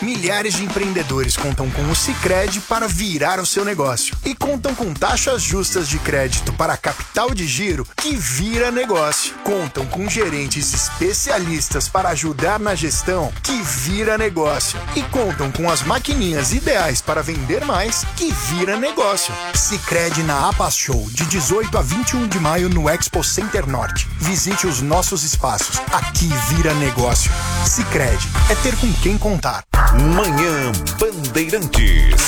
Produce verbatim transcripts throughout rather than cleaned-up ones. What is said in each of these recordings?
Milhares de empreendedores contam com o Sicredi para virar o seu negócio. E contam com taxas justas de crédito para capital de giro que vira negócio. Contam com gerentes especialistas para ajudar na gestão que vira negócio. E contam com as maquininhas ideais para vender mais que vira negócio. Sicredi na APA Show, de dezoito a vinte e um de maio no Expo Center Norte. Visite os nossos espaços. Aqui vira negócio. Sicredi é ter com quem contar. Manhã Bandeirantes.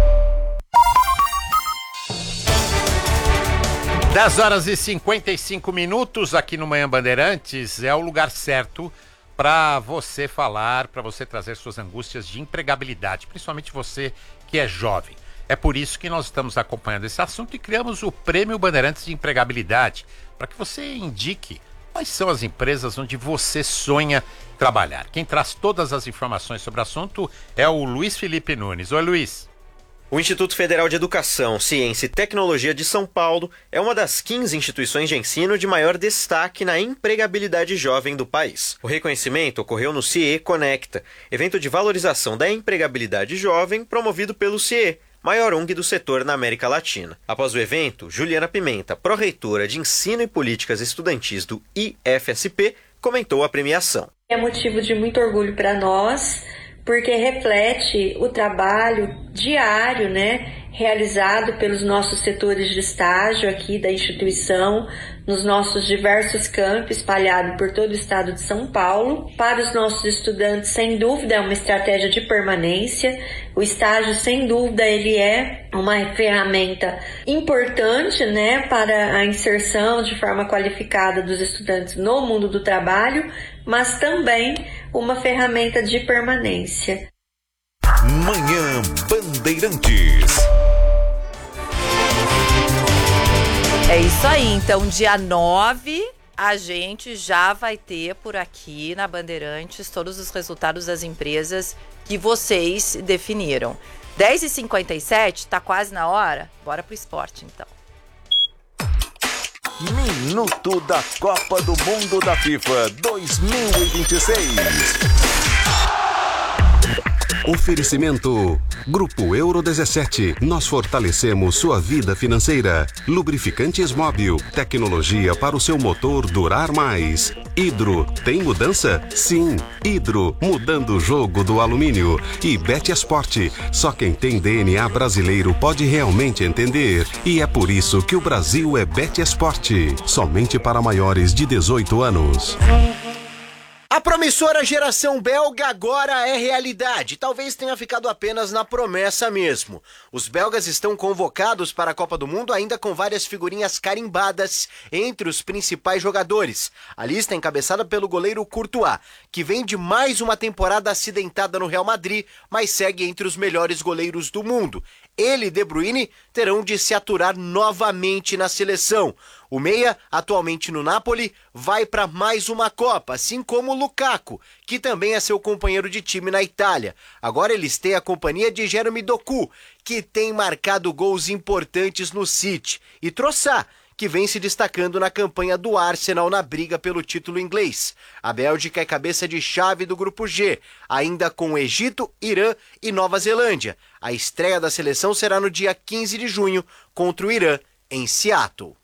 dez horas e cinquenta e cinco minutos aqui no Manhã Bandeirantes. É o lugar certo para você falar, para você trazer suas angústias de empregabilidade, principalmente você que é jovem. É por isso que nós estamos acompanhando esse assunto e criamos o Prêmio Bandeirantes de Empregabilidade, para que você indique quais são as empresas onde você sonha trabalhar. Quem traz todas as informações sobre o assunto é o Luiz Felipe Nunes. Oi, Luiz. O Instituto Federal de Educação, Ciência e Tecnologia de São Paulo é uma das quinze instituições de ensino de maior destaque na empregabilidade jovem do país. O reconhecimento ocorreu no C I E Conecta, evento de valorização da empregabilidade jovem promovido pelo C I E, maior O N G do setor na América Latina. Após o evento, Juliana Pimenta, pró-reitora de Ensino e Políticas Estudantis do I F S P, comentou a premiação. É motivo de muito orgulho para nós, porque reflete o trabalho diário, né, realizado pelos nossos setores de estágio aqui da instituição, nos nossos diversos campos espalhados por todo o estado de São Paulo. Para os nossos estudantes, sem dúvida, é uma estratégia de permanência. O estágio, sem dúvida, ele é uma ferramenta importante, né, para a inserção de forma qualificada dos estudantes no mundo do trabalho, mas também uma ferramenta de permanência. Manhã Bandeirantes. É isso aí, então dia nove a gente já vai ter por aqui na Bandeirantes todos os resultados das empresas que vocês definiram. dez e cinquenta e sete, tá quase na hora? Bora pro esporte então. Minuto da Copa do Mundo da FIFA dois mil e vinte e seis. Oferecimento Grupo Euro dezessete. Nós fortalecemos sua vida financeira. Lubrificantes Móbil. Tecnologia para o seu motor durar mais. Hidro. Tem mudança? Sim. Hidro. Mudando o jogo do alumínio. E Betesport. Só quem tem D N A brasileiro pode realmente entender. E é por isso que o Brasil é Betesport. Somente para maiores de dezoito anos. A promissora geração belga agora é realidade. Talvez tenha ficado apenas na promessa mesmo. Os belgas estão convocados para a Copa do Mundo ainda com várias figurinhas carimbadas entre os principais jogadores. A lista é encabeçada pelo goleiro Courtois, que vem de mais uma temporada acidentada no Real Madrid, mas segue entre os melhores goleiros do mundo. Ele e De Bruyne terão de se aturar novamente na seleção. O meia, atualmente no Napoli, vai para mais uma Copa, assim como o Lukaku, que também é seu companheiro de time na Itália. Agora eles têm a companhia de Jeremy Doku, que tem marcado gols importantes no City, e Trossard, que vem se destacando na campanha do Arsenal na briga pelo título inglês. A Bélgica é cabeça de chave do Grupo G, ainda com Egito, Irã e Nova Zelândia. A estreia da seleção será no dia quinze de junho, contra o Irã, em Seattle.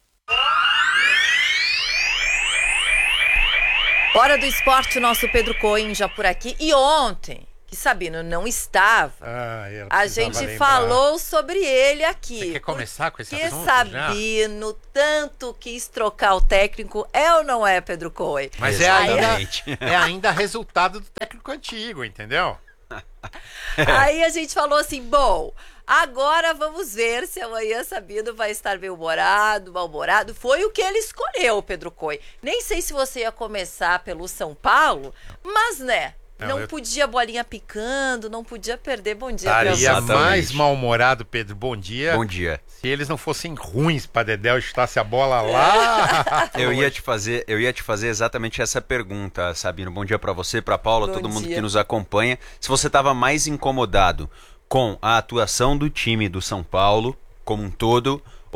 Hora do esporte, nosso Pedro Cohen já por aqui. E ontem, que Sabino não estava, ah, a gente lembrar. falou sobre ele aqui. Você quer começar com esse Porque assunto Sabino já? tanto quis trocar o técnico, é ou não é, Pedro Cohen? Mas é ainda, é ainda resultado do técnico antigo, entendeu? Aí a gente falou assim, bom, agora vamos ver se amanhã Sabino vai estar bem-humorado, mal-humorado. Foi o que ele escolheu, Pedro Cohen. Nem sei se você ia começar pelo São Paulo, mas né, não, não eu... podia bolinha picando, não podia perder. Bom dia, Pedro. Estaria mais mal-humorado, Pedro. Bom dia. Bom dia. Se eles não fossem ruins para Dedéu chutasse a bola lá. eu ia te fazer, eu ia te fazer exatamente essa pergunta, Sabino. Bom dia para você, para Paula, Bom todo dia. mundo que nos acompanha. Se você estava mais incomodado com a atuação do time do São Paulo como um todo,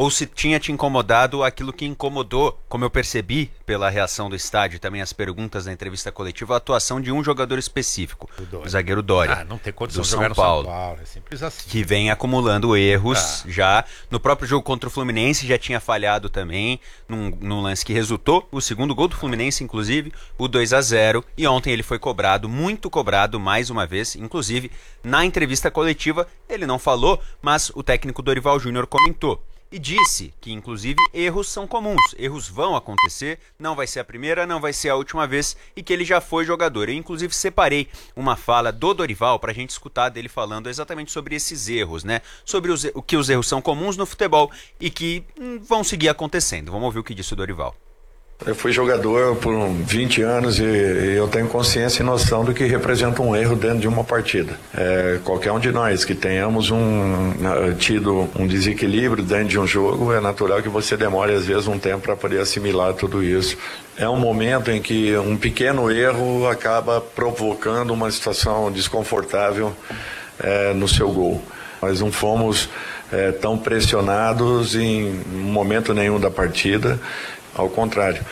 ou se tinha te incomodado aquilo que incomodou, como eu percebi pela reação do estádio e também as perguntas da entrevista coletiva, a atuação de um jogador específico, o, o zagueiro Dória, ah, não tem condição do de São jogar no Paulo, São Paulo, é simples assim. Que vem acumulando erros ah. já. No próprio jogo contra o Fluminense já tinha falhado também, num, num lance que resultou, o segundo gol do Fluminense, inclusive, o dois a zero, e ontem ele foi cobrado, muito cobrado, mais uma vez, inclusive, na entrevista coletiva, ele não falou, mas o técnico Dorival Júnior comentou. E disse que, inclusive, erros são comuns, erros vão acontecer, não vai ser a primeira, não vai ser a última vez, e que ele já foi jogador. Eu, inclusive, separei uma fala do Dorival para a gente escutar dele falando exatamente sobre esses erros, né? Sobre os, o que os erros são comuns no futebol e que hum, vão seguir acontecendo. Vamos ouvir o que disse o Dorival. Eu fui jogador por vinte anos e eu tenho consciência e noção do que representa um erro dentro de uma partida. É, qualquer um de nós que tenhamos um, tido um desequilíbrio dentro de um jogo, é natural que você demore às vezes um tempo para poder assimilar tudo isso. É um momento em que um pequeno erro acaba provocando uma situação desconfortável é, no seu gol. Nós não fomos é, tão pressionados em momento nenhum da partida. Ao contrário,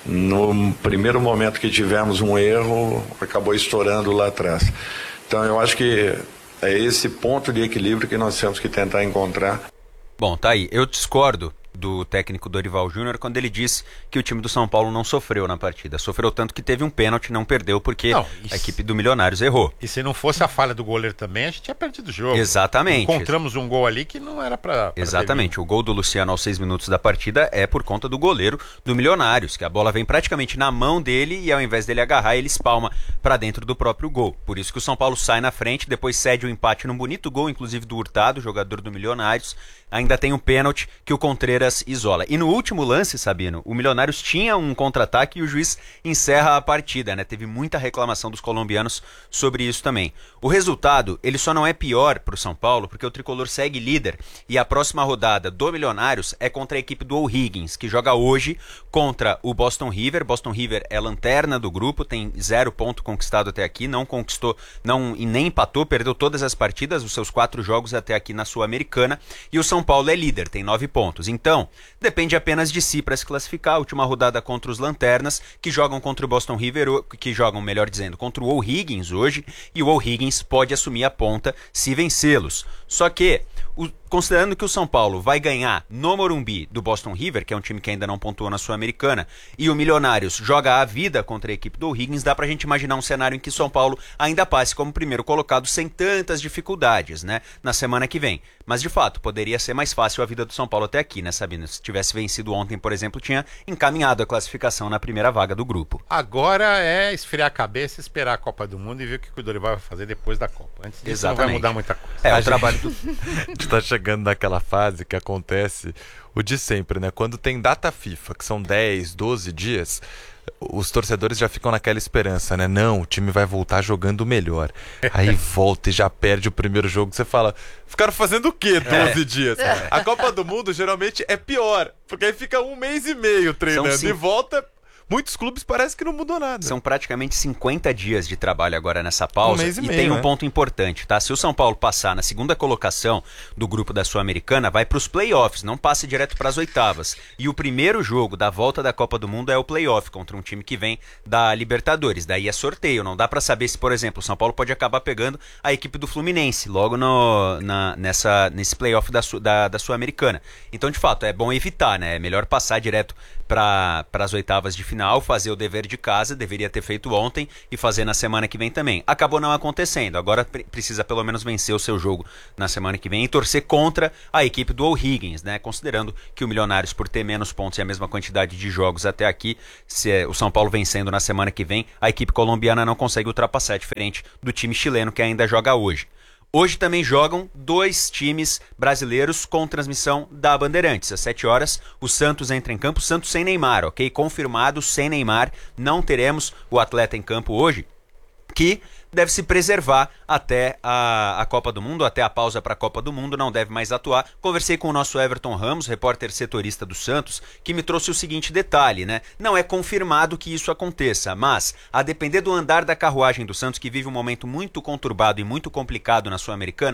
no primeiro momento que tivemos um erro, acabou estourando lá atrás. Então eu acho que é esse ponto de equilíbrio que nós temos que tentar encontrar. Bom, tá aí. Eu discordo do técnico Dorival Júnior quando ele disse que o time do São Paulo não sofreu na partida. Sofreu tanto que teve um pênalti, não perdeu porque não, a equipe do Milionários errou. E se não fosse a falha do goleiro também, a gente tinha perdido o jogo. Exatamente. Encontramos um gol ali que não era pra... pra Exatamente. O gol do Luciano aos seis minutos da partida é por conta do goleiro do Milionários, que a bola vem praticamente na mão dele e ao invés dele agarrar, ele espalma pra dentro do próprio gol. Por isso que o São Paulo sai na frente, depois cede o empate num bonito gol, inclusive do Hurtado, jogador do Milionários. Ainda tem um pênalti que o Contreras isola. E no último lance, Sabino, o Milionários tinha um contra-ataque e o juiz encerra a partida, né? Teve muita reclamação dos colombianos sobre isso também. O resultado, ele só não é pior para o São Paulo, porque o Tricolor segue líder e a próxima rodada do Milionários é contra a equipe do O'Higgins, que joga hoje contra o Boston River. Boston River é lanterna do grupo, tem zero ponto conquistado até aqui, não conquistou não, e nem empatou, perdeu todas as partidas, os seus quatro jogos até aqui na Sul-Americana, e o São Paulo é líder, tem nove pontos. Então, depende apenas de si para se classificar. A última rodada contra os Lanternas, que jogam contra o Boston River, que jogam, melhor dizendo, contra o O'Higgins hoje, e o O'Higgins pode assumir a ponta se vencê-los. Só que, o, considerando que o São Paulo vai ganhar no Morumbi do Boston River, que é um time que ainda não pontuou na Sul-Americana, e o Milionários joga a vida contra a equipe do O'Higgins, dá pra gente imaginar um cenário em que o São Paulo ainda passe como primeiro colocado sem tantas dificuldades, né, na semana que vem. Mas, de fato, poderia ser mais fácil a vida do São Paulo até aqui, né, Sabino? Se tivesse vencido ontem, por exemplo, tinha encaminhado a classificação na primeira vaga do grupo. Agora é esfriar a cabeça, esperar a Copa do Mundo e ver o que o Dorival vai fazer depois da Copa. Antes disso, Exatamente. Não vai mudar muita coisa. É, o trabalho do... A gente tá chegando naquela fase que acontece o de sempre, né? Quando tem data FIFA, que são dez, doze dias, os torcedores já ficam naquela esperança, né? Não, o time vai voltar jogando melhor. Aí volta e já perde o primeiro jogo. Você fala, ficaram fazendo o quê doze é. dias? É. A Copa do Mundo geralmente é pior, porque aí fica um mês e meio treinando e volta... Muitos clubes parece que não mudou nada. São praticamente cinquenta dias de trabalho agora nessa pausa. Um mês e, e meio, tem um né? ponto importante, tá? Se o São Paulo passar na segunda colocação do grupo da Sul-Americana, vai para os playoffs, não passa direto para as oitavas. E o primeiro jogo da volta da Copa do Mundo é o playoff contra um time que vem da Libertadores. Daí é sorteio, não dá para saber se, por exemplo, o São Paulo pode acabar pegando a equipe do Fluminense logo no, na, nessa, nesse playoff da, da, da Sul-Americana. Então, de fato, é bom evitar, né? É melhor passar direto para as oitavas de final, fazer o dever de casa, deveria ter feito ontem e fazer na semana que vem também. Acabou não acontecendo, agora pre- precisa pelo menos vencer o seu jogo na semana que vem e torcer contra a equipe do O'Higgins, né? Considerando que o Milionários, por ter menos pontos e a mesma quantidade de jogos até aqui, se é o São Paulo vencendo na semana que vem, a equipe colombiana não consegue ultrapassar, diferente do time chileno que ainda joga hoje. Hoje também jogam dois times brasileiros com transmissão da Bandeirantes. Às sete horas, o Santos entra em campo, Santos sem Neymar, ok? Confirmado, sem Neymar, não teremos o atleta em campo hoje, que deve se preservar até a, a Copa do Mundo, até a pausa para a Copa do Mundo, não deve mais atuar. Conversei com o nosso Everton Ramos, repórter setorista do Santos, que me trouxe o seguinte detalhe, né? Não é confirmado que isso aconteça, mas a depender do andar da carruagem do Santos, que vive um momento muito conturbado e muito complicado na Sul-Americana,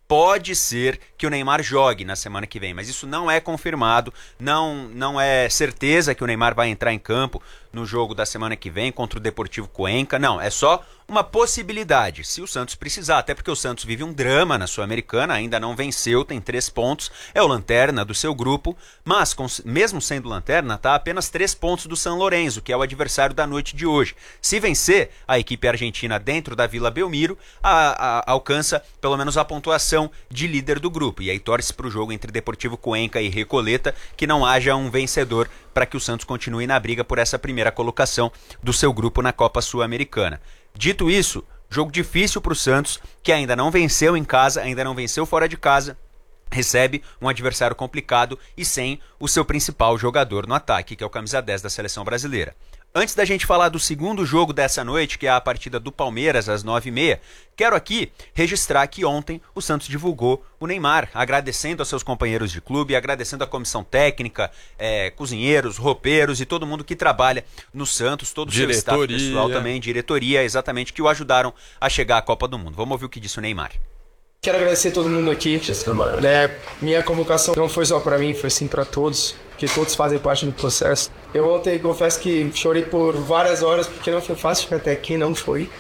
pode ser que o Neymar jogue na semana que vem, mas isso não é confirmado, não, não é certeza que o Neymar vai entrar em campo no jogo da semana que vem contra o Deportivo Cuenca, não, é só uma possibilidade, se o Santos precisar, até porque o Santos vive um drama na Sul-Americana, ainda não venceu, tem três pontos, é o lanterna do seu grupo, mas com, mesmo sendo lanterna, está a apenas três pontos do San Lorenzo, que é o adversário da noite de hoje. Se vencer, a equipe argentina dentro da Vila Belmiro a, a, alcança pelo menos a pontuação de líder do grupo, e aí torce para o jogo entre Deportivo Cuenca e Recoleta que não haja um vencedor para que o Santos continue na briga por essa primeira colocação do seu grupo na Copa Sul-Americana. Dito isso, jogo difícil para o Santos, que ainda não venceu em casa, ainda não venceu fora de casa, recebe um adversário complicado e sem o seu principal jogador no ataque, que é o camisa dez da seleção brasileira. Antes da gente falar do segundo jogo dessa noite, que é a partida do Palmeiras às nove e meia, quero aqui registrar que ontem o Santos divulgou o Neymar, agradecendo aos seus companheiros de clube, agradecendo a comissão técnica, é, cozinheiros, roupeiros e todo mundo que trabalha no Santos, todo o seu staff pessoal também, diretoria, exatamente, que o ajudaram a chegar à Copa do Mundo. Vamos ouvir o que disse o Neymar. Quero agradecer a todo mundo aqui. É, minha convocação não foi só para mim, foi sim para todos, porque todos fazem parte do processo. Eu ontem confesso que chorei por várias horas, porque não foi fácil ficar até aqui, não foi.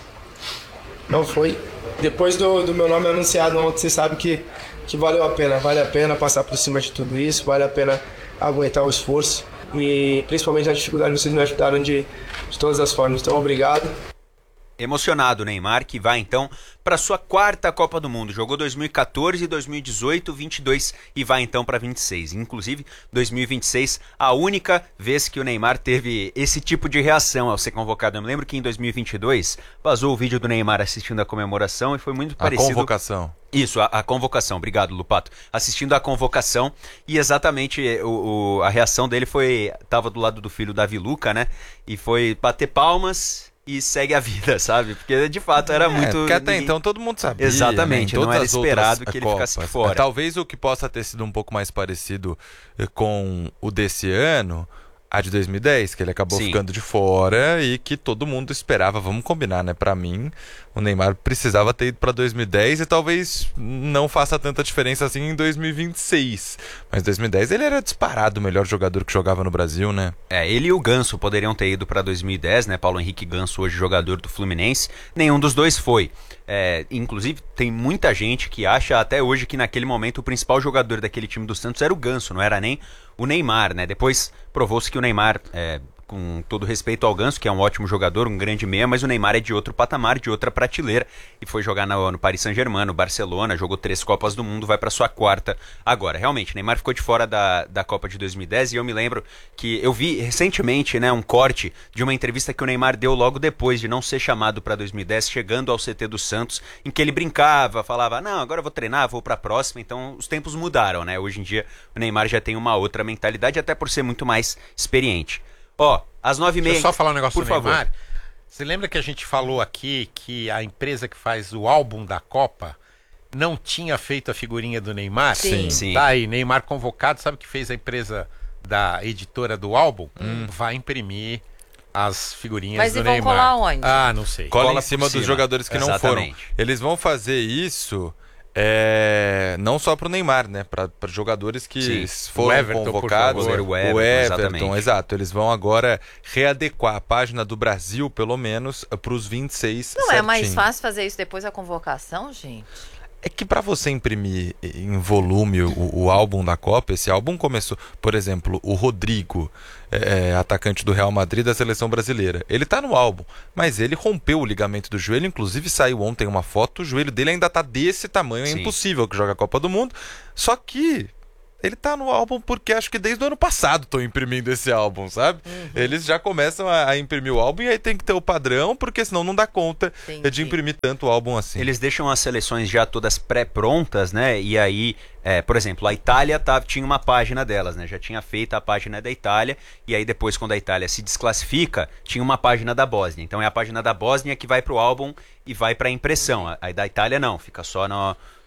Não foi. Depois do, do meu nome anunciado ontem, você sabe que, que valeu a pena. Vale a pena passar por cima de tudo isso, vale a pena aguentar o esforço. E principalmente a dificuldade, vocês me ajudaram de, de todas as formas. Então, obrigado. Emocionado o Neymar, que vai então para sua quarta Copa do Mundo. Jogou dois mil e quatorze, dois mil e dezoito, vinte e dois e vai então para vinte e seis. Inclusive, dois mil e vinte e seis, a única vez que o Neymar teve esse tipo de reação ao ser convocado. Eu me lembro que em dois mil e vinte e dois vazou o vídeo do Neymar assistindo a comemoração e foi muito parecido. A convocação. Isso, a, a convocação. Obrigado, Lupato. Assistindo a convocação e exatamente o, o, a reação dele foi... Tava do lado do filho Davi Luca, né? E foi bater palmas... e segue a vida, sabe? Porque de fato era é, muito... Porque até ninguém... então todo mundo sabia. Exatamente, né? não era esperado que ele Copas. ficasse fora. Talvez o que possa ter sido um pouco mais parecido com o desse ano, a de dois mil e dez, que ele acabou Sim. ficando de fora e que todo mundo esperava, vamos combinar, né? Pra mim, o Neymar precisava ter ido pra dois mil e dez e talvez não faça tanta diferença assim em dois mil e vinte e seis. Mas em dois mil e dez ele era disparado o melhor jogador que jogava no Brasil, né? É, ele e o Ganso poderiam ter ido pra dois mil e dez, né? Paulo Henrique Ganso, hoje jogador do Fluminense. Nenhum dos dois foi. É, inclusive, tem muita gente que acha até hoje que naquele momento o principal jogador daquele time do Santos era o Ganso, não era nem o Neymar, né? Depois provou-se que o Neymar, é, com todo respeito ao Ganso, que é um ótimo jogador, um grande meia, mas o Neymar é de outro patamar, de outra prateleira, e foi jogar no, no Paris Saint-Germain, no Barcelona, jogou três Copas do Mundo, vai para sua quarta agora. Realmente, o Neymar ficou de fora da, da Copa de dois mil e dez, e eu me lembro que eu vi recentemente, né, um corte de uma entrevista que o Neymar deu logo depois de não ser chamado para dois mil e dez, chegando ao C T do Santos, em que ele brincava, falava, não, agora eu vou treinar, vou para a próxima. Então os tempos mudaram, né? Hoje em dia o Neymar já tem uma outra mentalidade, até por ser muito mais experiente. Ó, às nove e meia... Deixa eu só falar um negócio por do Neymar. favor. Você lembra que a gente falou aqui que a empresa que faz o álbum da Copa não tinha feito a figurinha do Neymar? Sim. Sim. Tá aí, Neymar convocado, sabe o que fez a empresa da editora do álbum? Hum. Vai imprimir as figurinhas Mas do e vão Neymar. colar onde? Ah, não sei. Cola, Cola em cima por dos jogadores que Exatamente. não foram. Eles vão fazer isso... É, não só para o Neymar, né? Para jogadores que Sim. foram O Everton, convocados. por favor. O O Everton, Everton, exatamente. exato. Eles vão agora readequar a página do Brasil, pelo menos, para os vinte e seis. Não certinho. é mais fácil fazer isso depois da convocação, gente? É que para você imprimir em volume o, o álbum da Copa, esse álbum começou, por exemplo, o Rodrigo, é, atacante do Real Madrid da seleção brasileira. Ele tá no álbum, mas ele rompeu o ligamento do joelho, inclusive saiu ontem uma foto, o joelho dele ainda tá desse tamanho, é Sim. impossível que jogue a Copa do Mundo. Só que ele tá no álbum porque acho que desde o ano passado estão imprimindo esse álbum, sabe? Uhum. Eles já começam a, a imprimir o álbum e aí tem que ter o padrão, porque senão não dá conta Entendi. de imprimir tanto álbum assim. Eles deixam as seleções já todas pré-prontas, né? E aí, é, por exemplo, a Itália tá, tinha uma página delas, né? Já tinha feito a página da Itália, e aí depois, quando a Itália se desclassifica, tinha uma página da Bósnia. Então é a página da Bósnia que vai pro álbum e vai pra impressão. A, a da Itália não, fica só no...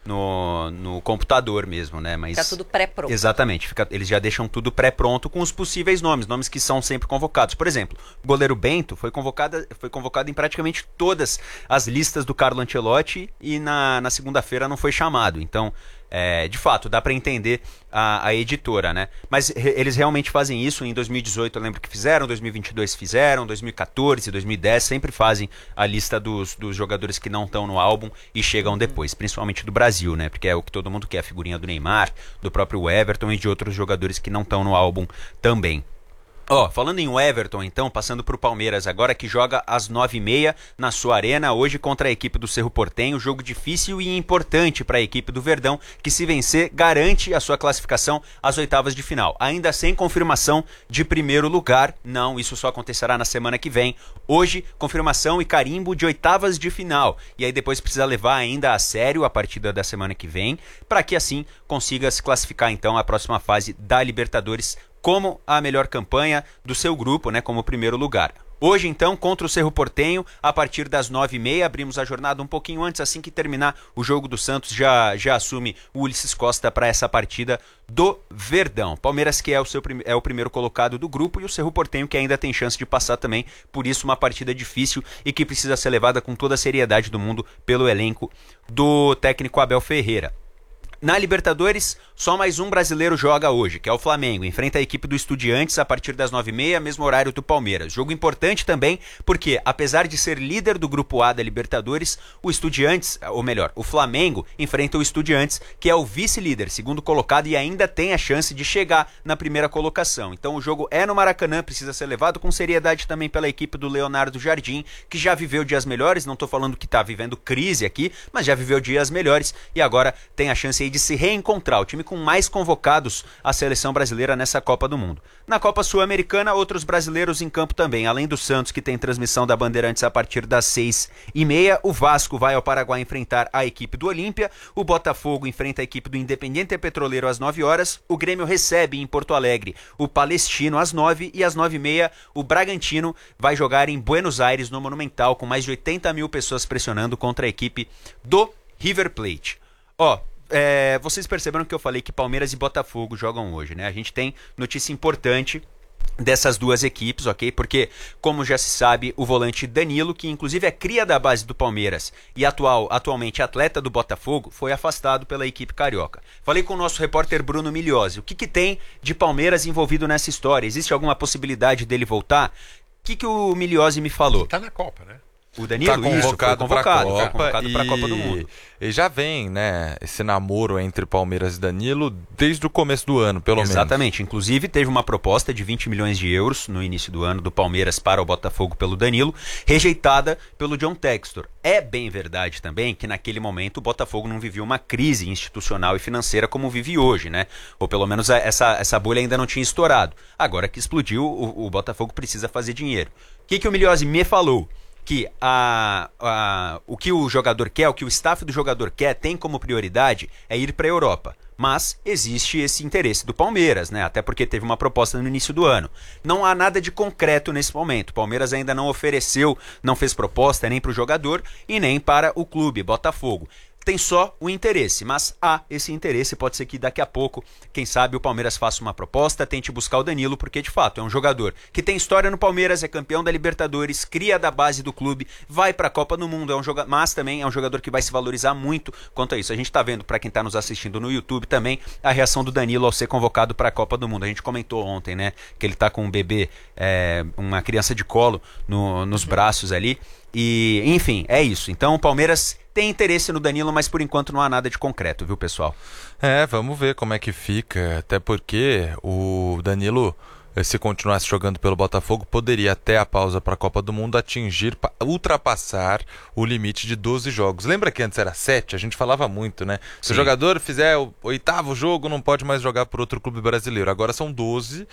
no, no computador mesmo, né? Mas fica tudo pré-pronto. Exatamente, fica, eles já deixam tudo pré-pronto com os possíveis nomes, nomes que são sempre convocados. Por exemplo, o goleiro Bento foi convocado, foi convocado em praticamente todas as listas do Carlo Ancelotti e na, na segunda-feira não foi chamado. Então, é, de fato, dá para entender a, a editora, né? Mas re, eles realmente fazem isso. Em dois mil e dezoito eu lembro que fizeram, dois mil e vinte e dois fizeram, dois mil e quatorze, dois mil e dez sempre fazem a lista dos, dos jogadores que não estão no álbum e chegam depois, principalmente do Brasil, né? Porque é o que todo mundo quer, a figurinha do Neymar, do próprio Everton e de outros jogadores que não estão no álbum também. Ó, oh, falando em Everton, então, passando para o Palmeiras agora, que joga às nove e meia na sua arena, hoje contra a equipe do Cerro Porteño, jogo difícil e importante para a equipe do Verdão, que se vencer, garante a sua classificação às oitavas de final, ainda sem confirmação de primeiro lugar. Não, isso só acontecerá na semana que vem. Hoje, confirmação e carimbo de oitavas de final, e aí depois precisa levar ainda a sério a partida da semana que vem, para que assim consiga se classificar então à próxima fase da Libertadores como a melhor campanha do seu grupo, né, como primeiro lugar. Hoje, então, contra o Cerro Porteño, a partir das nove e meia, abrimos a jornada um pouquinho antes, assim que terminar o jogo do Santos, já, já assume o Ulisses Costa para essa partida do Verdão. Palmeiras, que é o, seu, é o primeiro colocado do grupo, e o Cerro Porteño, que ainda tem chance de passar também, por isso uma partida difícil e que precisa ser levada com toda a seriedade do mundo pelo elenco do técnico Abel Ferreira. Na Libertadores, só mais um brasileiro joga hoje, que é o Flamengo. Enfrenta a equipe do Estudiantes a partir das nove e meia, mesmo horário do Palmeiras. Jogo importante também, porque apesar de ser líder do Grupo A da Libertadores, o Estudiantes, ou melhor, o Flamengo, enfrenta o Estudiantes, que é o vice-líder, segundo colocado, e ainda tem a chance de chegar na primeira colocação. Então o jogo é no Maracanã, precisa ser levado com seriedade também pela equipe do Leonardo Jardim, que já viveu dias melhores, não estou falando que está vivendo crise aqui, mas já viveu dias melhores e agora tem a chance aí de se reencontrar, o time com mais convocados à seleção brasileira nessa Copa do Mundo. Na Copa Sul-Americana, outros brasileiros em campo também, além do Santos, que tem transmissão da Bandeirantes a partir das seis e meia, o Vasco vai ao Paraguai enfrentar a equipe do Olímpia, o Botafogo enfrenta a equipe do Independiente Petroleiro às nove horas, o Grêmio recebe em Porto Alegre o Palestino às nove e às nove e meia o Bragantino vai jogar em Buenos Aires, no Monumental, com mais de oitenta mil pessoas pressionando contra a equipe do River Plate. Ó, É, vocês perceberam que eu falei que Palmeiras e Botafogo jogam hoje, né? A gente tem notícia importante dessas duas equipes, ok? Porque, como já se sabe, o volante Danilo, que inclusive é cria da base do Palmeiras e atual, atualmente atleta do Botafogo, foi afastado pela equipe carioca. Falei com o nosso repórter Bruno Migliozzi. O que, que tem de Palmeiras envolvido nessa história? Existe alguma possibilidade dele voltar? O que, que o Migliozzi me falou? Tá na Copa, né? O Danilo, tá convocado, isso, foi convocado, para a Copa, convocado e... para a Copa do Mundo. E já vem, né, esse namoro entre Palmeiras e Danilo desde o começo do ano, pelo Exatamente. menos. Exatamente. Inclusive, teve uma proposta de vinte milhões de euros no início do ano do Palmeiras para o Botafogo pelo Danilo, rejeitada pelo John Textor. É bem verdade também que naquele momento o Botafogo não vivia uma crise institucional e financeira como vive hoje, né? Ou pelo menos essa, essa bolha ainda não tinha estourado. Agora que explodiu, o, o Botafogo precisa fazer dinheiro. O que, que o Migliozzi me falou? Que a, a, o que o jogador quer, o que o staff do jogador quer, tem como prioridade é ir para a Europa. Mas existe esse interesse do Palmeiras, né? Até porque teve uma proposta no início do ano. Não há nada de concreto nesse momento. O Palmeiras ainda não ofereceu, não fez proposta nem para o jogador e nem para o clube, Botafogo. Tem só o interesse, mas há esse interesse, pode ser que daqui a pouco, quem sabe, o Palmeiras faça uma proposta, tente buscar o Danilo, porque de fato é um jogador que tem história no Palmeiras, é campeão da Libertadores, cria da base do clube, vai para a Copa do Mundo, é um joga... mas também é um jogador que vai se valorizar muito quanto a isso. A gente está vendo, para quem está nos assistindo no YouTube também, a reação do Danilo ao ser convocado para a Copa do Mundo. A gente comentou ontem, né, que ele está com um bebê, é, uma criança de colo no, nos braços ali. E, enfim, é isso. Então o Palmeiras tem interesse no Danilo, mas por enquanto não há nada de concreto, viu, pessoal? É, vamos ver como é que fica. Até porque o Danilo, se continuasse jogando pelo Botafogo, poderia até a pausa para a Copa do Mundo atingir, ultrapassar o limite de doze jogos. Lembra que antes era sete? A gente falava muito, né? Se Sim. o jogador fizer o oitavo jogo, não pode mais jogar por outro clube brasileiro. Agora são doze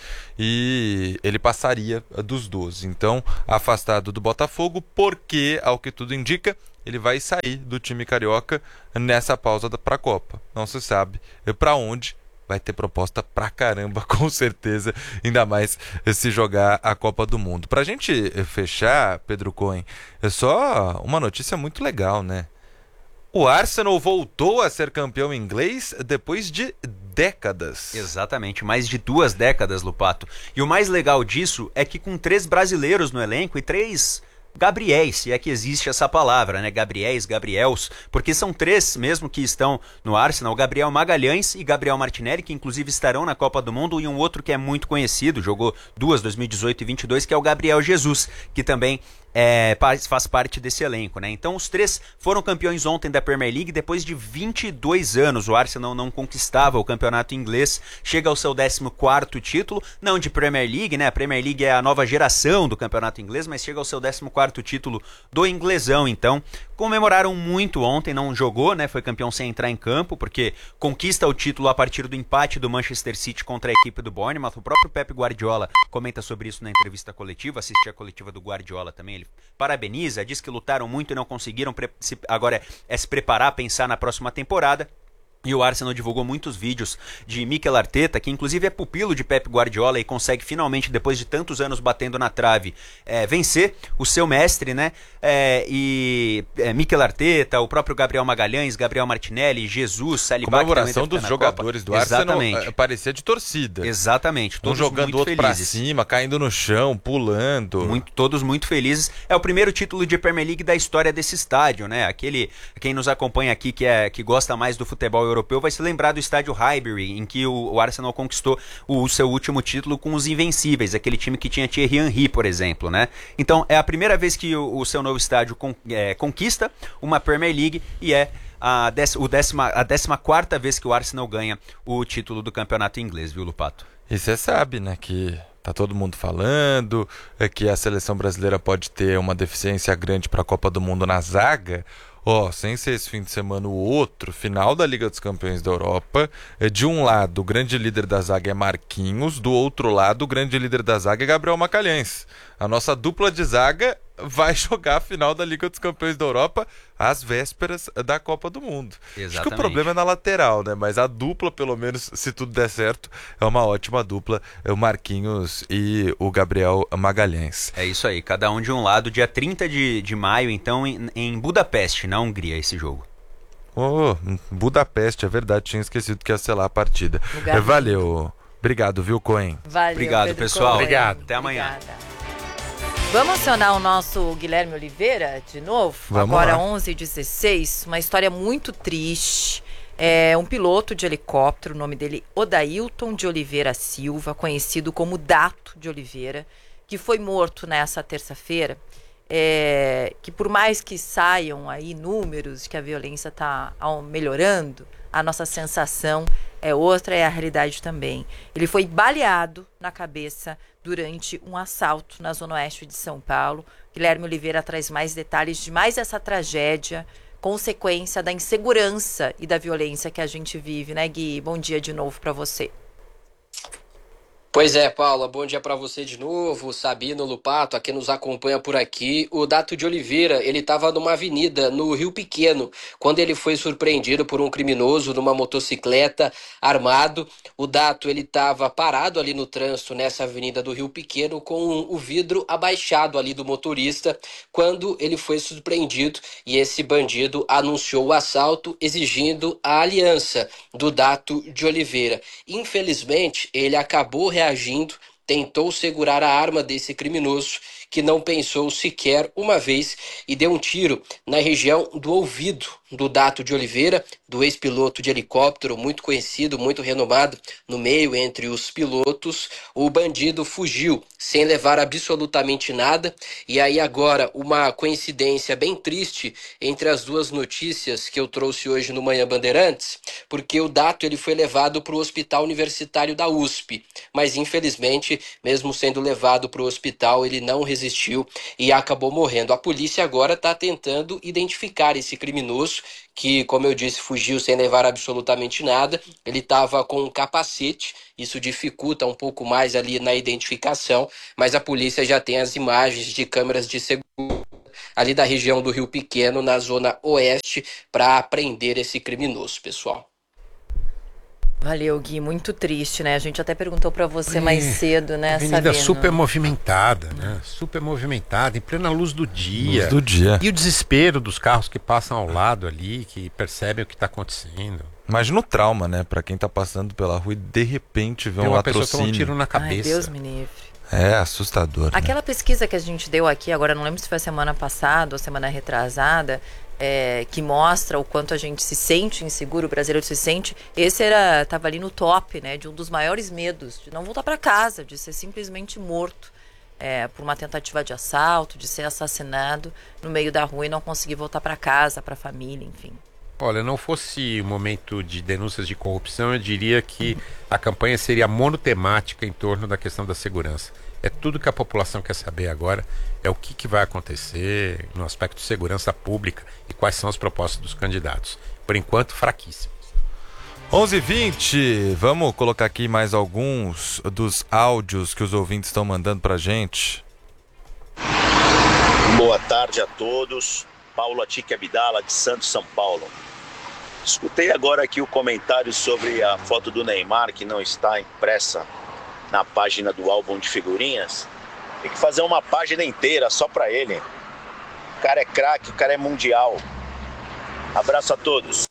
e ele passaria dos doze. Então, afastado do Botafogo, porque, ao que tudo indica, ele vai sair do time carioca nessa pausa para a Copa. Não se sabe para onde. Vai ter proposta pra caramba, com certeza, ainda mais se jogar a Copa do Mundo. Pra gente fechar, Pedro Cohen, é só uma notícia muito legal, né? O Arsenal voltou a ser campeão inglês depois de décadas. Exatamente, mais de duas décadas, Lupato. E o mais legal disso é que com três brasileiros no elenco e três Gabriéis, se é que existe essa palavra, né? Gabriéis, Gabriels, porque são três mesmo que estão no Arsenal, Gabriel Magalhães e Gabriel Martinelli, que inclusive estarão na Copa do Mundo, e um outro que é muito conhecido, jogou duas, dois mil e dezoito e vinte e dois, que é o Gabriel Jesus, que também É, faz parte desse elenco, né? Então os três foram campeões ontem da Premier League depois de vinte e dois anos. O Arsenal não conquistava o campeonato inglês, chega ao seu décimo quarto título, não de Premier League, né? A Premier League é a nova geração do campeonato inglês, mas chega ao seu décimo quarto título do inglesão. Então comemoraram muito ontem, não jogou, né? Foi campeão sem entrar em campo, porque conquista o título a partir do empate do Manchester City contra a equipe do Bournemouth. O próprio Pep Guardiola comenta sobre isso na entrevista coletiva, assisti a coletiva do Guardiola também. Ele parabeniza, diz que lutaram muito e não conseguiram, agora é, é se preparar, pensar na próxima temporada. E o Arsenal divulgou muitos vídeos de Mikel Arteta, que inclusive é pupilo de Pep Guardiola e consegue finalmente, depois de tantos anos batendo na trave, é, vencer o seu mestre, né? É, e é, Mikel Arteta, o próprio Gabriel Magalhães, Gabriel Martinelli, Jesus, Saliba. Comemoração dos jogadores Copa. do Arsenal. Exatamente. Parecia de torcida. Exatamente. Um jogando outro pra cima, caindo no chão, pulando. Muito, todos muito felizes. É o primeiro título de Premier League da história desse estádio, né? Aquele, quem nos acompanha aqui, que, é, que gosta mais do futebol europeu, vai se lembrar do estádio Highbury, em que o, o Arsenal conquistou o, o seu último título com os Invencíveis, aquele time que tinha Thierry Henry, por exemplo, né? Então é a primeira vez que o, o seu novo estádio con, é, conquista uma Premier League e é a, dec, o décima, a décima quarta vez que o Arsenal ganha o título do campeonato inglês, viu, Lupato? E você sabe, né, que tá todo mundo falando é que a seleção brasileira pode ter uma deficiência grande para a Copa do Mundo na zaga. Ó, oh, sem ser esse fim de semana o outro, final da Liga dos Campeões da Europa, de um lado o grande líder da zaga é Marquinhos, do outro lado o grande líder da zaga é Gabriel Magalhães. A nossa dupla de zaga vai jogar a final da Liga dos Campeões da Europa às vésperas da Copa do Mundo. Exatamente. Acho que o problema é na lateral, né? Mas a dupla, pelo menos, se tudo der certo, é uma ótima dupla, é o Marquinhos e o Gabriel Magalhães. É isso aí, cada um de um lado, dia trinta de, de maio, então, em, em Budapeste, na Hungria, esse jogo. Oh, Budapeste, é verdade, tinha esquecido que ia ser lá a partida. É, valeu. Obrigado, viu, Cohen? Valeu, Obrigado, Pedro pessoal. Cohen. Obrigado. Até amanhã. Obrigada. Vamos acionar o nosso Guilherme Oliveira de novo? Vamos Agora, lá. onze e dezesseis, uma história muito triste. É um piloto de helicóptero, o nome dele Odailton de Oliveira Silva, conhecido como Dato de Oliveira, que foi morto nessa terça-feira. É, que por mais que saiam aí números que a violência está melhorando, a nossa sensação é outra, é a realidade também. Ele foi baleado na cabeça durante um assalto na zona oeste de São Paulo. Guilherme Oliveira traz mais detalhes de mais essa tragédia, consequência da insegurança e da violência que a gente vive, né, Gui? Bom dia de novo para você. Pois é, Paula, bom dia para você de novo, Sabino, Lupato, a quem nos acompanha por aqui. O Dato de Oliveira, ele estava numa avenida no Rio Pequeno, quando ele foi surpreendido por um criminoso numa motocicleta armado. O Dato, ele estava parado ali no trânsito, nessa avenida do Rio Pequeno, com o vidro abaixado ali do motorista, quando ele foi surpreendido e esse bandido anunciou o assalto, exigindo a aliança do Dato de Oliveira. Infelizmente, ele acabou reagindo, tentou segurar a arma desse criminoso, que não pensou sequer uma vez e deu um tiro na região do ouvido do Dato de Oliveira, do ex-piloto de helicóptero, muito conhecido, muito renomado no meio entre os pilotos. O bandido fugiu sem levar absolutamente nada. E aí agora uma coincidência bem triste entre as duas notícias que eu trouxe hoje no Manhã Bandeirantes, porque o Dato ele foi levado para o hospital universitário da U S P, mas infelizmente, mesmo sendo levado para o hospital, ele não resistiu e acabou morrendo. A polícia agora está tentando identificar esse criminoso, que, como eu disse, fugiu sem levar absolutamente nada. Ele estava com um capacete, isso dificulta um pouco mais ali na identificação, mas a polícia já tem as imagens de câmeras de segurança ali da região do Rio Pequeno, na zona oeste, para prender esse criminoso, pessoal. Valeu, Gui, muito triste, né? A gente até perguntou para você é, mais cedo, né, Avenida Sabino? super movimentada, né? Super movimentada, em plena luz do dia. Luz do dia. E o desespero dos carros que passam ao lado ali, que percebem o que está acontecendo. Imagina o trauma, né? Pra quem tá passando pela rua e de repente vê um uma latrocínio. pessoa toma um tiro na cabeça. Ai, Deus me livre. É assustador. Aquela né? pesquisa que a gente deu aqui, agora não lembro se foi a semana passada ou semana retrasada, é, que mostra o quanto a gente se sente inseguro, o brasileiro se sente, esse era, tava ali no top, né, de um dos maiores medos, de não voltar para casa, de ser simplesmente morto é, por uma tentativa de assalto, de ser assassinado no meio da rua e não conseguir voltar para casa, para a família, enfim. Olha, não fosse o momento de denúncias de corrupção, eu diria que a campanha seria monotemática em torno da questão da segurança. É tudo que a população quer saber agora, é o que, que vai acontecer no aspecto de segurança pública e quais são as propostas dos candidatos. Por enquanto, fraquíssimos. onze e vinte, vamos colocar aqui mais alguns dos áudios que os ouvintes estão mandando pra gente. Boa tarde a todos. Paulo Atique Abdala, de Santos, São Paulo. Escutei agora aqui o comentário sobre a foto do Neymar que não está impressa na página do álbum de figurinhas. Tem que fazer uma página inteira só para ele. O cara é craque, o cara é mundial. Abraço a todos.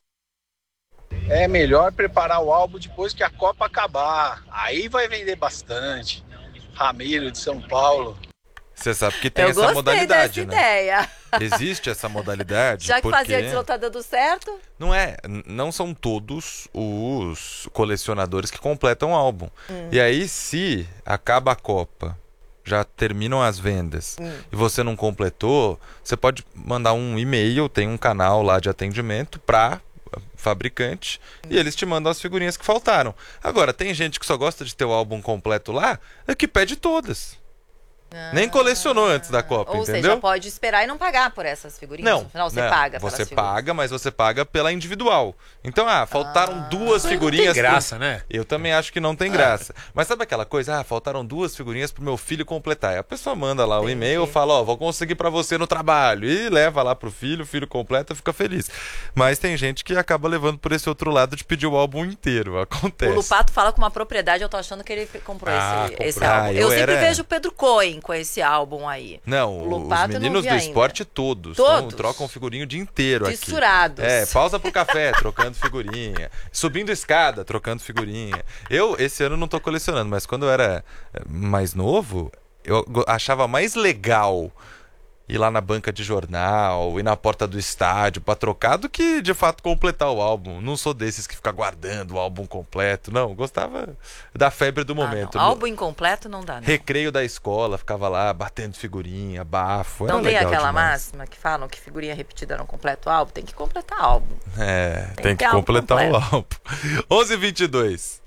É melhor preparar o álbum depois que a Copa acabar. Aí vai vender bastante. Ramiro de São Paulo. Você sabe que tem Eu essa modalidade, dessa né? ideia. Existe essa modalidade. Já que porque... fazia antes não tá dando certo? Não é, não são todos os colecionadores que completam o álbum. Hum. E aí, se acaba a Copa, já terminam as vendas, hum. e você não completou, você pode mandar um e-mail, tem um canal lá de atendimento para fabricante, hum. e eles te mandam as figurinhas que faltaram. Agora, tem gente que só gosta de ter o álbum completo lá, é que pede todas. Ah, nem colecionou antes da Copa, ou entendeu? Ou seja, pode esperar e não pagar por essas figurinhas. Não, no final você não, paga você pelas paga, figurinhas. mas você paga pela individual. Então, ah, faltaram ah, duas figurinhas. Não tem graça, pro... né? Eu também acho que não tem graça. Mas sabe aquela coisa? Ah, faltaram duas figurinhas pro meu filho completar. Aí a pessoa manda lá o Entendi. e-mail, fala, ó, oh, vou conseguir pra você no trabalho. E leva lá pro filho, o filho completa, fica feliz. Mas tem gente que acaba levando por esse outro lado de pedir o álbum inteiro. Acontece. O Lupato fala com uma propriedade, eu tô achando que ele comprou ah, esse, esse álbum. Ah, eu eu sempre era... vejo o Pedro Cohen com esse álbum aí. Não, os meninos do esporte todos, todos. Tão, trocam figurinha o dia inteiro aqui. Fissurados. É, pausa pro café, trocando figurinha. Subindo escada, trocando figurinha. Eu, esse ano, não tô colecionando, mas quando eu era mais novo, eu achava mais legal ir lá na banca de jornal, ir na porta do estádio pra trocar do que, de fato, completar o álbum. Não sou desses que fica guardando o álbum completo. Não, gostava da febre do momento. Ah, álbum incompleto não dá, não. Recreio da escola, ficava lá batendo figurinha, bafo. Não tem aquela demais. máxima que falam que figurinha repetida não completa o álbum? Tem que completar o álbum. É, tem, tem que, que completar o álbum. onze e vinte e dois.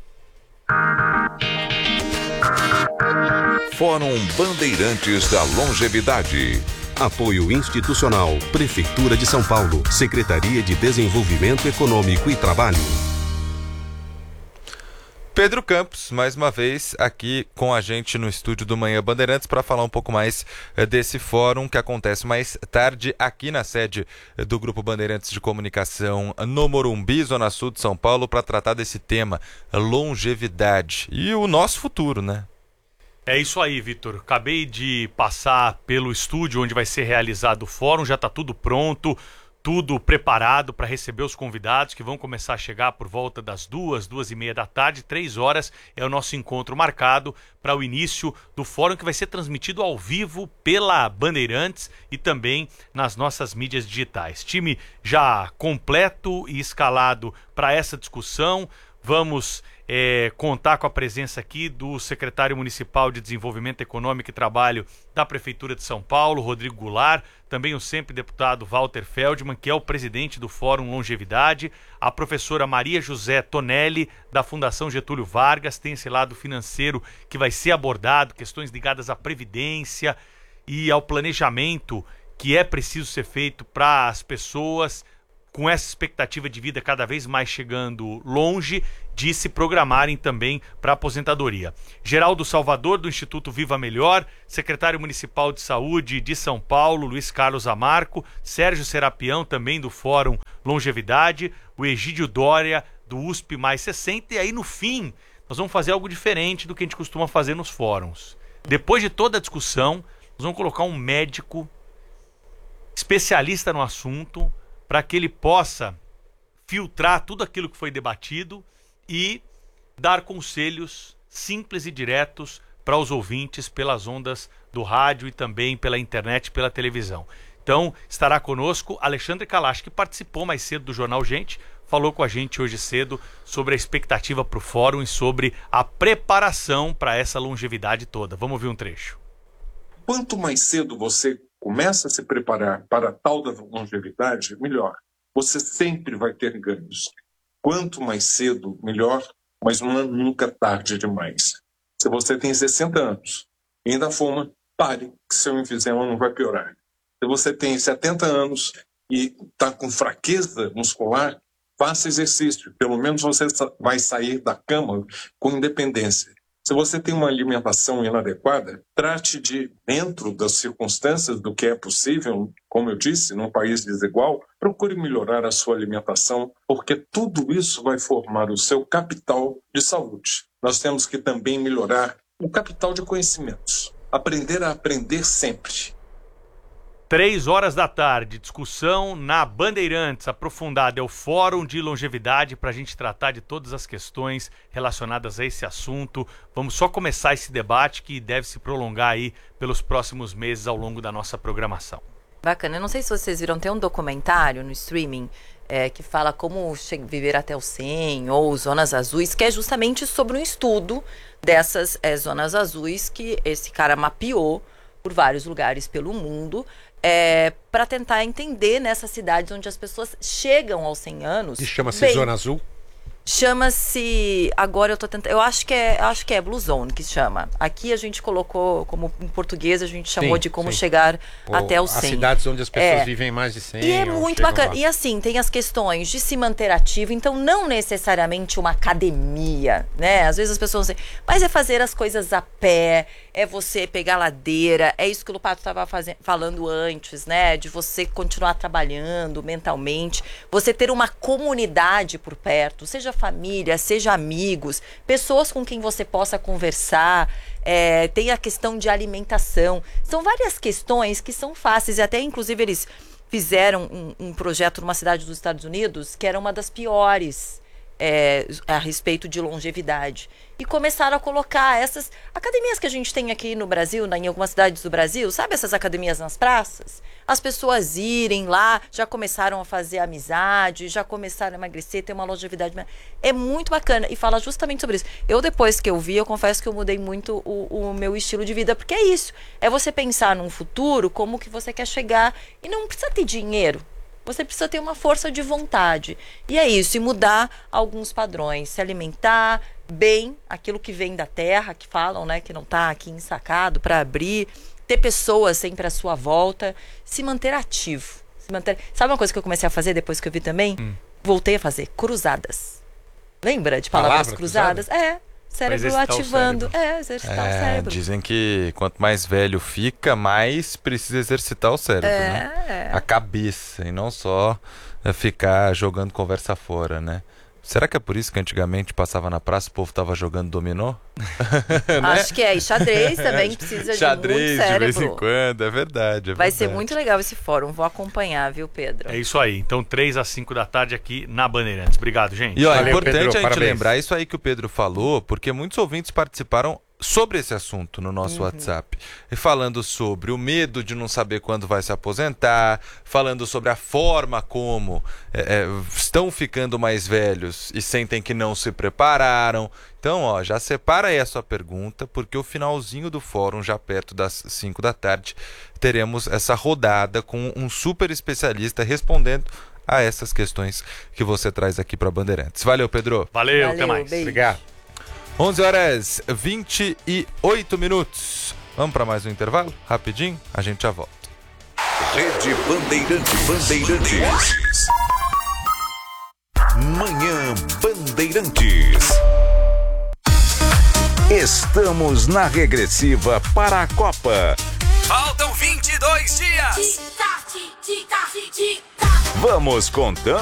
Fórum Bandeirantes da Longevidade. Apoio institucional, Prefeitura de São Paulo, Secretaria de Desenvolvimento Econômico e Trabalho. Pedro Campos, mais uma vez, aqui com a gente no estúdio do Manhã Bandeirantes para falar um pouco mais eh, desse fórum que acontece mais tarde aqui na sede eh, do Grupo Bandeirantes de Comunicação no Morumbi, Zona Sul de São Paulo, para tratar desse tema, longevidade e o nosso futuro, né? É isso aí, Vitor. Acabei de passar pelo estúdio onde vai ser realizado o fórum, já está tudo pronto, tudo preparado para receber os convidados que vão começar a chegar por volta das duas, duas e meia da tarde, três horas é o nosso encontro marcado para o início do fórum que vai ser transmitido ao vivo pela Bandeirantes e também nas nossas mídias digitais. Time já completo e escalado para essa discussão. Vamos é, contar com a presença aqui do secretário municipal de Desenvolvimento Econômico e Trabalho da Prefeitura de São Paulo, Rodrigo Goulart, também o sempre deputado Walter Feldman, que é o presidente do Fórum Longevidade, a professora Maria José Tonelli, da Fundação Getúlio Vargas, tem esse lado financeiro que vai ser abordado, questões ligadas à previdência e ao planejamento que é preciso ser feito para as pessoas com essa expectativa de vida cada vez mais chegando longe, de se programarem também para a aposentadoria. Geraldo Salvador, do Instituto Viva Melhor, secretário municipal de saúde de São Paulo, Luiz Carlos Amarco, Sérgio Serapião, também do Fórum Longevidade, o Egídio Dória, do U S P mais sessenta, e aí no fim nós vamos fazer algo diferente do que a gente costuma fazer nos fóruns. Depois de toda a discussão, nós vamos colocar um médico especialista no assunto para que ele possa filtrar tudo aquilo que foi debatido e dar conselhos simples e diretos para os ouvintes pelas ondas do rádio e também pela internet e pela televisão. Então, estará conosco Alexandre Kalash, que participou mais cedo do Jornal Gente, falou com a gente hoje cedo sobre a expectativa para o fórum e sobre a preparação para essa longevidade toda. Vamos ouvir um trecho. Quanto mais cedo você começa a se preparar para a tal da longevidade, melhor. Você sempre vai ter ganhos. Quanto mais cedo, melhor, mas nunca tarde demais. Se você tem sessenta anos e ainda fuma, pare, que seu enfisema não vai piorar. Se você tem setenta anos e está com fraqueza muscular, faça exercício. Pelo menos você vai sair da cama com independência. Se você tem uma alimentação inadequada, trate de, dentro das circunstâncias do que é possível, como eu disse, num país desigual, procure melhorar a sua alimentação, porque tudo isso vai formar o seu capital de saúde. Nós temos que também melhorar o capital de conhecimentos. Aprender a aprender sempre. Três horas da tarde, discussão na Bandeirantes, aprofundada, é o Fórum de Longevidade para a gente tratar de todas as questões relacionadas a esse assunto. Vamos só começar esse debate que deve se prolongar aí pelos próximos meses ao longo da nossa programação. Bacana, eu não sei se vocês viram, tem um documentário no streaming é, que fala como viver até os cem ou zonas azuis, que é justamente sobre um estudo dessas é, zonas azuis que esse cara mapeou por vários lugares pelo mundo, é, para tentar entender nessas cidades onde as pessoas chegam aos cem anos. E chama-se bem, Zona Azul? Chama-se, agora eu tô tentando, eu acho que é, acho que é Blue Zone que se chama. Aqui a gente colocou, como em português, a gente chamou sim, de como sim. chegar Ou até os as cem. cidades onde as pessoas é. vivem mais de cem. E é muito bacana. Lá. E assim, tem as questões de se manter ativo, então não necessariamente uma academia, né? Às vezes as pessoas dizem, mas é fazer as coisas a pé, é você pegar ladeira, é isso que o Lupato estava falando antes, né? De você continuar trabalhando mentalmente, você ter uma comunidade por perto, seja família, seja amigos, pessoas com quem você possa conversar, é, tem a questão de alimentação. São várias questões que são fáceis, e até inclusive eles fizeram um, um projeto numa cidade dos Estados Unidos que era uma das piores é, a respeito de longevidade. E começaram a colocar essas academias que a gente tem aqui no Brasil, em algumas cidades do Brasil, sabe essas academias nas praças? As pessoas irem lá, já começaram a fazer amizade, já começaram a emagrecer, ter uma longevidade. É muito bacana e fala justamente sobre isso. Eu, depois que eu vi, eu confesso que eu mudei muito o, o meu estilo de vida, porque é isso. É você pensar num futuro, como que você quer chegar, e não precisa ter dinheiro. Você precisa ter uma força de vontade. E é isso, e mudar alguns padrões, se alimentar bem, aquilo que vem da terra, que falam, né, que não está aqui ensacado, para abrir, ter pessoas sempre à sua volta, se manter ativo. Se manter... Sabe uma coisa que eu comecei a fazer depois que eu vi também? Hum. Voltei a fazer cruzadas. Lembra de palavras Palavra, cruzadas? Cruzada? É. Cérebro ativando. Cérebro. É, exercitar é, o cérebro. Dizem que quanto mais velho fica, mais precisa exercitar o cérebro, é, né? É. A cabeça, e não só ficar jogando conversa fora, né? Será que é por isso que antigamente passava na praça e o povo tava jogando dominó? Acho que é. E xadrez também precisa xadrez, de muito cérebro. Xadrez de vez em quando, é verdade. É Vai verdade. ser muito legal esse fórum. Vou acompanhar, viu, Pedro? É isso aí. Então, três às cinco da tarde aqui na Bandeirantes. Obrigado, gente. E ó, é Valeu, importante Pedro, a gente parabéns. lembrar isso aí que o Pedro falou, porque muitos ouvintes participaram sobre esse assunto no nosso uhum. WhatsApp. E falando sobre o medo de não saber quando vai se aposentar, falando sobre a forma como é, é, estão ficando mais velhos e sentem que não se prepararam. Então, ó, já separa aí a sua pergunta, porque o finalzinho do fórum, já perto das cinco da tarde, teremos essa rodada com um super especialista respondendo a essas questões que você traz aqui para Bandeirantes. Valeu, Pedro. Valeu, Valeu até mais. Beijo. Obrigado. onze horas e vinte e oito minutos. Vamos para mais um intervalo? Rapidinho, a gente já volta. Rede Bandeirantes. Bandeirantes. Manhã Bandeirantes. Estamos na regressiva para a Copa. Faltam vinte e dois dias. Vamos contando.